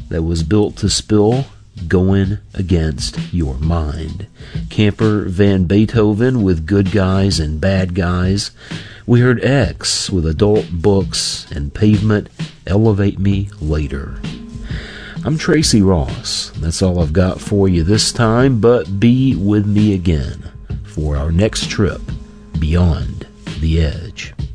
that was built to spill, going against your mind. Camper Van Beethoven with Good Guys and Bad Guys. We heard X with Adult Books and Pavement, Elevate Me Later. I'm Tracy Ross. That's all I've got for you this time, but be with me again for our next trip beyond the edge.